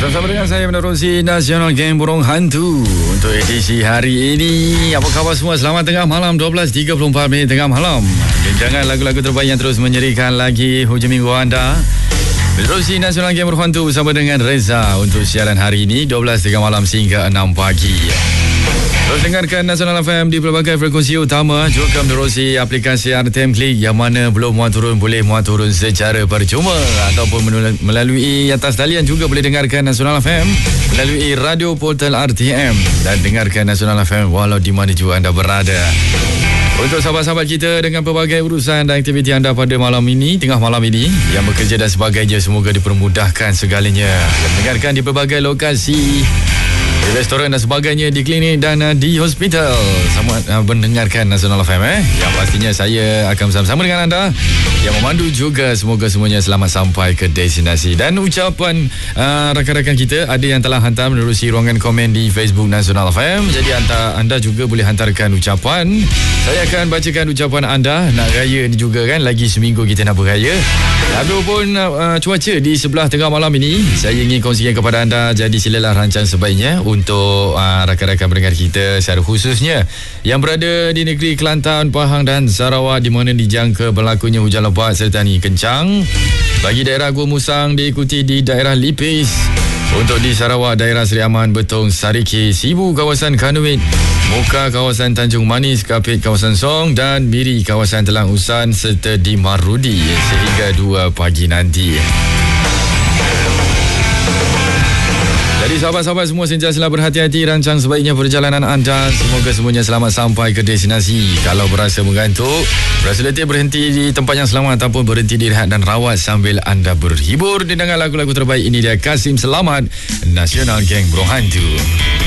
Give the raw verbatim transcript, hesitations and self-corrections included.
Bersama dengan saya menerusi Nasional Geng Burung Hantu untuk edisi hari ini. Apa khabar semua? Selamat tengah malam, dua belas tiga puluh empat minit tengah malam. Jangan lagu-lagu terbaik yang terus menyerikan lagi hujung minggu anda. Menerusi Nasional Geng Burung Hantu bersama dengan Reza untuk siaran hari ini dua belas tengah malam sehingga enam pagi. Terus dengarkan Nasional F M di pelbagai frekuensi utama, juga menerusi aplikasi R T M Klik yang mana belum muat turun boleh muat turun secara percuma ataupun melalui atas talian juga boleh dengarkan Nasional F M melalui radio portal R T M dan dengarkan Nasional F M walau di mana juga anda berada. Untuk sahabat-sahabat kita dengan pelbagai urusan dan aktiviti anda pada malam ini, tengah malam ini, yang bekerja dan sebagainya, semoga dipermudahkan segalanya. Dengarkan di pelbagai lokasi, di restoran dan sebagainya, di klinik dan uh, di hospital. Sama uh, mendengarkan Nasional F M eh. Yang pastinya saya akan bersama-sama dengan anda yang memandu juga. Semoga semuanya selamat sampai ke destinasi. Dan ucapan uh, rakan-rakan kita ada yang telah hantar menerusi ruangan komen di Facebook Nasional F M. Jadi anda, anda juga boleh hantarkan ucapan. Saya akan bacakan ucapan anda. Nak raya ni juga kan, lagi seminggu kita nak beraya. Apapun uh, cuaca di sebelah tengah malam ini, saya ingin kongsikan kepada anda. Jadi silalah rancang sebaiknya untuk uh, rakan-rakan pendengar kita secara khususnya yang berada di negeri Kelantan, Pahang dan Sarawak, di mana dijangka berlakunya hujan lebat serta angin kencang. Bagi daerah Gua Musang diikuti di daerah Lipis. Untuk di Sarawak, daerah Seri Aman, Betong, Sariki, Sibu, kawasan Kanuit, Muka, kawasan Tanjung Manis, Kapit, kawasan Song dan Miri, kawasan Telang Usan serta di Marudi sehingga dua pagi nanti. Jadi sahabat-sahabat semua, sentiasalah berhati-hati rancang sebaiknya perjalanan anda. Semoga semuanya selamat sampai ke destinasi. Kalau berasa mengantuk, berasa letih, berhenti di tempat yang selamat ataupun berhenti direhat dan rawat sambil anda berhibur dengan lagu-lagu terbaik. Ini dia Kasim Selamat, Nasional Geng Burung Hantu.